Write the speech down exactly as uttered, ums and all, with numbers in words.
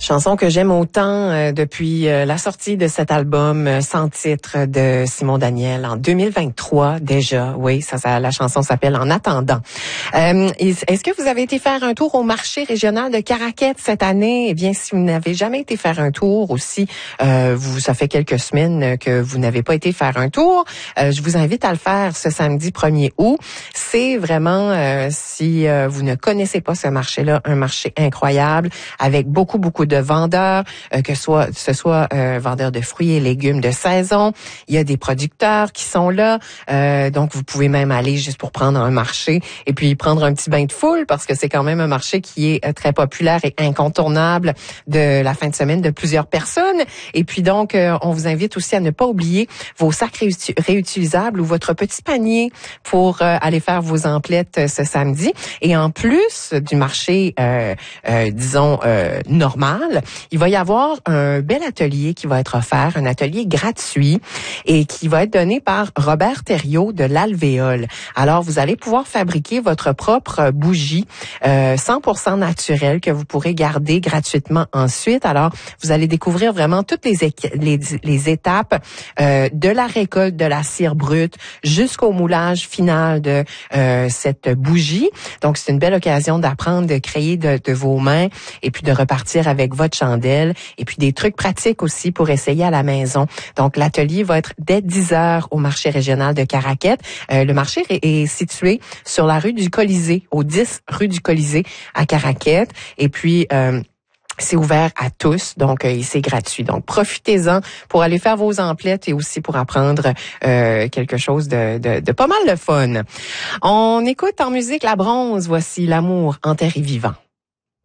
Chanson que j'aime autant euh, depuis euh, la sortie de cet album euh, sans titre de Simon Daniel en deux mille vingt-trois déjà. Oui, ça, ça la chanson s'appelle En attendant. Euh, est-ce que vous avez été faire un tour au marché régional de Caraquet cette année? Eh bien, si vous n'avez jamais été faire un tour aussi, euh, vous, ça fait quelques semaines que vous n'avez pas été faire un tour, euh, je vous invite à le faire ce samedi premier août. C'est vraiment, euh, si euh, vous ne connaissez pas ce marché-là, un marché incroyable avec beaucoup, beaucoup de de vendeurs, euh, que soit ce soit euh, vendeurs de fruits et légumes de saison. Il y a des producteurs qui sont là, euh, donc vous pouvez même aller juste pour prendre un marché et puis prendre un petit bain de foule parce que c'est quand même un marché qui est euh, très populaire et incontournable de la fin de semaine de plusieurs personnes. Et puis donc, euh, on vous invite aussi à ne pas oublier vos sacs réuti- réutilisables ou votre petit panier pour euh, aller faire vos emplettes euh, ce samedi. Et en plus du marché, euh, euh, disons, euh, normal, il va y avoir un bel atelier qui va être offert, un atelier gratuit et qui va être donné par Robert Thériault de l'Alvéole. Alors, vous allez pouvoir fabriquer votre propre bougie euh, cent pour cent naturelle que vous pourrez garder gratuitement ensuite. Alors, vous allez découvrir vraiment toutes les, les, les étapes euh, de la récolte de la cire brute jusqu'au moulage final de euh, cette bougie. Donc, c'est une belle occasion d'apprendre, de créer de, de vos mains et puis de repartir avec votre chandelle et puis des trucs pratiques aussi pour essayer à la maison. Donc, l'atelier va être dès dix heures au marché régional de Caraquet. Euh, le marché est situé sur la rue du Colisée, au dix rue du Colisée à Caraquet. Et puis, euh, c'est ouvert à tous, donc euh, c'est gratuit. Donc, profitez-en pour aller faire vos emplettes et aussi pour apprendre euh, quelque chose de, de, de pas mal de fun. On écoute en musique La Bronze. Voici L'amour enterré vivant.